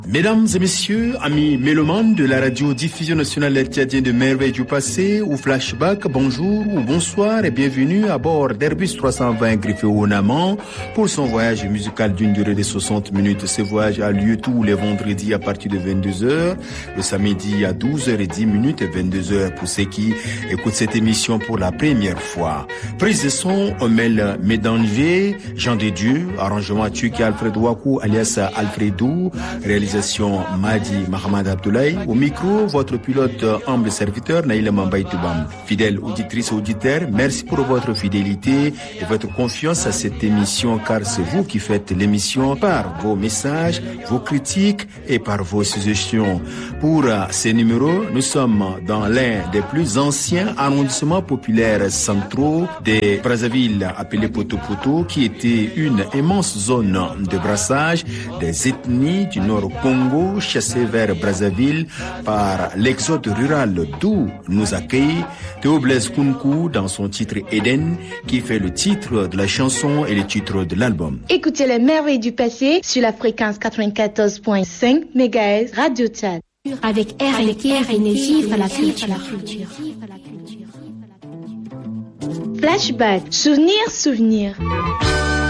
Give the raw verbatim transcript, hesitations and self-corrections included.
Mesdames et messieurs, amis mélomanes de la radio diffusion nationale tchadienne de Merveilles du passé ou Flashback, bonjour ou bonsoir et bienvenue à bord d'Airbus trois cent vingt griffé au Naman pour son voyage musical d'une durée de soixante minutes. Ce voyage a lieu tous les vendredis à partir de vingt-deux heures, le samedi à douze heures dix et vingt-deux heures pour ceux qui écoutent cette émission pour la première fois. Prise de son, Omel Médanger, Jean de Dieu, arrangement Tuki Alfred Wakou alias Alfredou, réalisation Madi Mahamad Abdoulaye. Au micro, votre pilote humble serviteur Naïla Mambaï Toubam. Fidèles auditrices et auditeurs, merci pour votre fidélité et votre confiance à cette émission car c'est vous qui faites l'émission par vos messages, vos critiques et par vos suggestions. Pour ces numéros, nous sommes dans l'un des plus anciens arrondissements populaires centraux de Brazzaville appelé Poto-Poto qui était une immense zone de brassage des ethnies du nord Congo, chassé vers Brazzaville par l'exode rural d'où nous accueille Théo Blaise Kounkou dans son titre Eden, qui fait le titre de la chanson et le titre de l'album. Écoutez les merveilles du passé sur la fréquence quatre-vingt-quatorze virgule cinq mégahertz Radio Tchad. Avec Air et Care Énergie, la culture. Flashback, souvenir, souvenir.